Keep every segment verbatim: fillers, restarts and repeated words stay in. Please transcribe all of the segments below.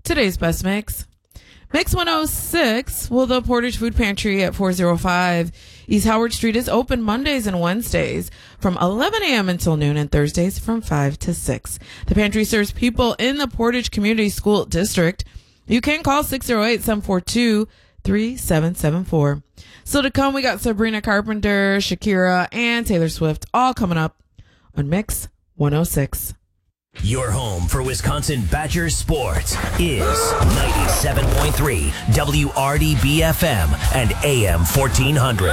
today's best mix. Mix one oh six, well, the Portage Food Pantry at four oh five East Howard Street is open Mondays and Wednesdays from eleven a.m. until noon and Thursdays from five to six. The pantry serves people in the Portage Community School District. You can call six oh eight, seven four two, three seven seven four. So to come, we got Sabrina Carpenter, Shakira, and Taylor Swift all coming up on Mix one oh six. Your home for Wisconsin Badgers sports is ninety-seven point three W R D B F M and A M fourteen hundred.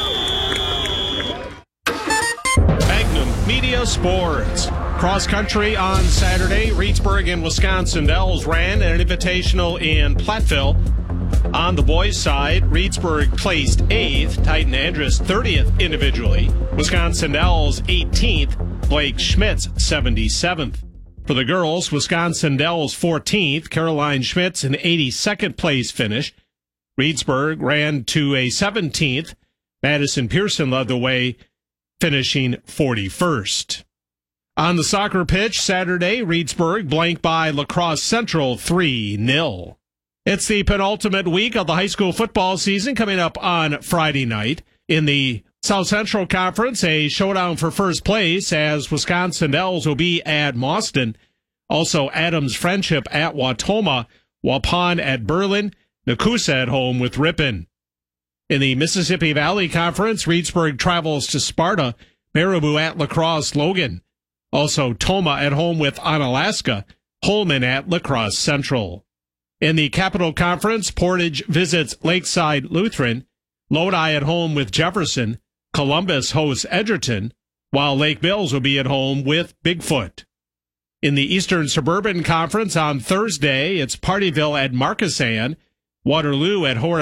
Magnum Media Sports. Cross country on Saturday. Reedsburg and Wisconsin Dells ran an invitational in Platteville. On the boys' side, Reedsburg placed eighth, Titan Andrus thirtieth individually, Wisconsin Dells eighteenth, Blake Schmitz seventy-seventh. For the girls, Wisconsin Dells fourteenth, Caroline Schmitz an eighty-second place finish. Reedsburg ran to a seventeenth. Madison Pearson led the way, finishing forty-first. On the soccer pitch Saturday, Reedsburg blanked by La Crosse Central three nil. It's the penultimate week of the high school football season coming up on Friday night. In the South Central Conference, a showdown for first place as Wisconsin Dells will be at Mauston. Also, Adams Friendship at Wautoma, Waupun at Berlin, Nakusa at home with Ripon. In the Mississippi Valley Conference, Reedsburg travels to Sparta, Marabou at La Crosse Logan. Also, Toma at home with Onalaska, Holman at La Crosse Central. In the Capital Conference, Portage visits Lakeside Lutheran, Lodi at home with Jefferson, Columbus hosts Edgerton, while Lake Mills will be at home with Bigfoot. In the Eastern Suburban Conference on Thursday, it's Partyville at Markesan, Waterloo at Horace